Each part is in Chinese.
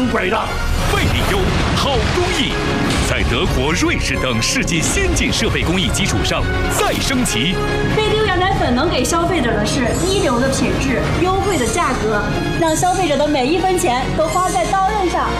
轨的。 贝利优好工艺，在德国、瑞士等世界先进设备工艺基础上再升级。 贝利优羊奶粉能给消费者的是一流的品质、优惠的价格，让消费者的每一分钱都花在刀刃上。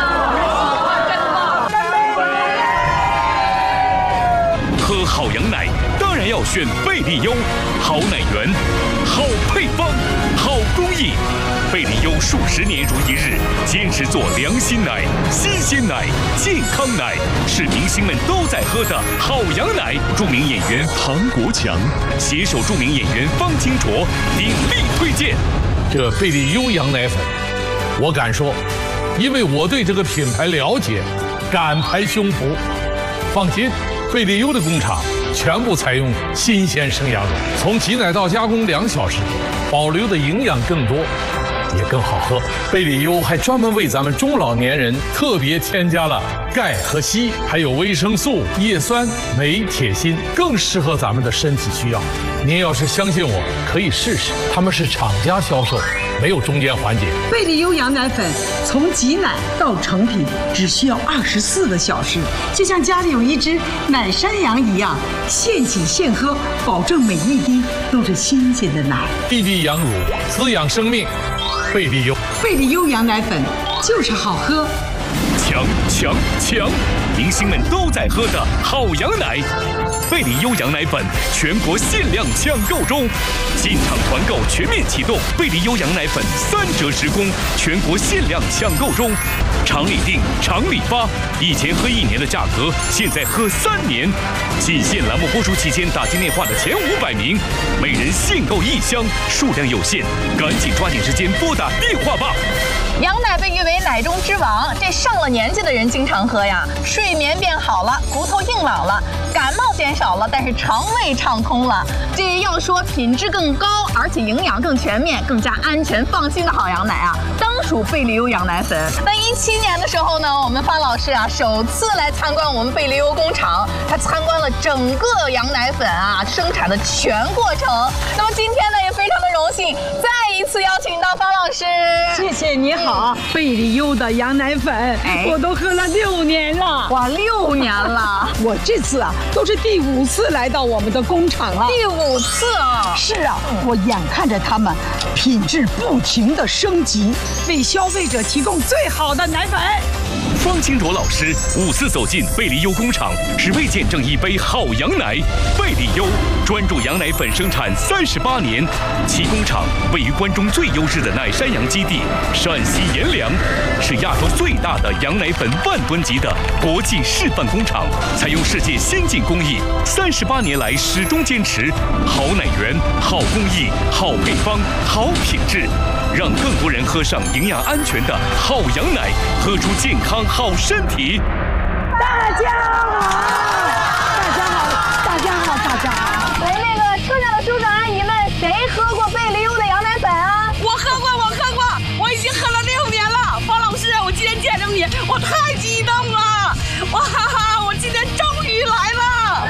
喝好羊奶当然要选贝利优，好奶源、好配方、好工艺。贝利优数10年如一日，坚持做良心奶、新鲜奶、健康奶，是明星们都在喝的好羊奶。著名演员唐国强携手著名演员方清卓鼎力推荐。 这贝利优羊奶粉，我敢说，因为我对这个品牌了解，敢拍胸脯。放心，贝利优的工厂全部采用新鲜生羊肉，从挤奶到加工2小时，保留的营养更多，也更好喝。贝利优还专门为咱们中老年人特别添加了钙和硒，还有维生素、叶酸、镁、铁、锌，更适合咱们的身体需要。您要是相信我，可以试试，他们是厂家销售，没有中间环节。 贝利优羊奶粉从挤奶到成品只需要24个小时，就像家里有一只奶山羊一样，现挤现喝，保证每一滴都是新鲜的奶。 滴滴羊乳，滋养生命。贝利优， 贝利优羊奶粉就是好喝。 强强强！明星们都在喝的好羊奶，贝利优羊奶粉全国限量抢购中，进场团购全面启动。贝利优羊奶粉3折10供，全国限量抢购中，厂里订，厂里发。以前喝1年的价格，现在喝3年。仅限栏目播出期间打进电话的前500名，每人限购1箱，数量有限，赶紧抓紧时间拨打电话吧。 羊奶被誉为奶中之王，这上了年纪的人经常喝呀，睡眠变好了，骨头硬朗了，感冒减少了，但是肠胃畅通了。这要说品质更高，而且营养更全面、更加安全放心的好羊奶啊，当属贝利优羊奶粉。在17年的时候呢，我们方老师啊首次来参观我们贝利优工厂，他参观了整个羊奶粉啊生产的全过程。那么今天呢，也非常的荣幸，再一次邀请到方老师。 谢谢你好，贝利优的羊奶粉，我都喝了6年了。 哇，6年了！ 我这次啊都是第5次来到我们的工厂了。 第5次啊！ 是啊，我眼看着他们品质不停的升级，为消费者提供最好的奶粉。 方清卓老师5次走进贝利优工厂，只为见证一杯好羊奶。贝利优专注羊奶粉生产38年，其工厂位于关中最优质的奶山羊基地陕西阎良，是亚洲最大的羊奶粉10000吨级的国际示范工厂，采用世界先进工艺，38年来始终坚持好奶源、好工艺、好配方、好品质，让更多人喝上营养安全的好羊奶，喝出健康好身体。 大家好，大家好，大家好，大家好。 喂，那个车上的叔叔阿姨们，谁喝过贝利优的羊奶粉啊？ 我喝过，我已经喝了6年了。方老师，我今天见着你，我太激动了！哇哈哈，我今天终于来了！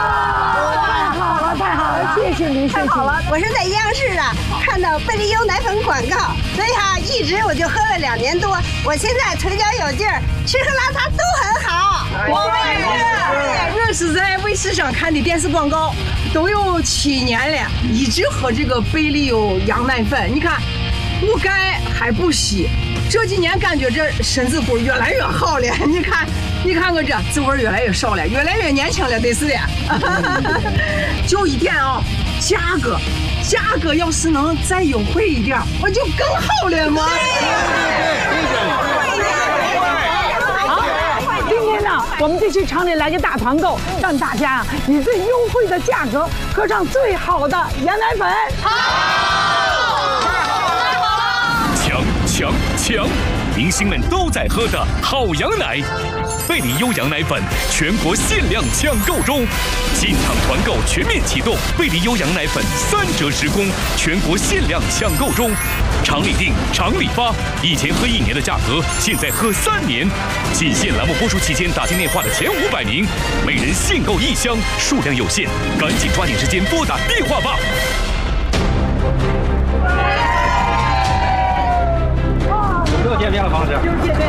太好了，谢谢您， 太好了！ 我是在央视啊看到贝利优奶粉广告，所以哈一直我就喝了2年多，我现在腿脚有劲儿，吃喝拉撒都很好。 我们这是在卫视上看的电视广告，都有7年了，一直喝这个贝利优羊奶粉。你看，不改还不稀，这几年感觉这身子骨越来越好了。你看我这滋味越来越少了，越来越年轻了，得是的。就一点啊，价格要是能再优惠一点，我就更好了嘛。今天呢，我们就去厂里来个大团购，让大家以最优惠的价格喝上最好的羊奶粉。 强！明星们都在喝的好羊奶，贝利优羊奶粉全国限量抢购中，进场团购全面启动。贝利优羊奶粉3折10供，全国限量抢购中，厂里订，厂里发。以前喝1年的价格，现在喝3年。仅限栏目播出期间打进电话的前500名，每人限购1箱，数量有限，赶紧抓紧时间拨打电话吧。 又见面了，方老师。又见面。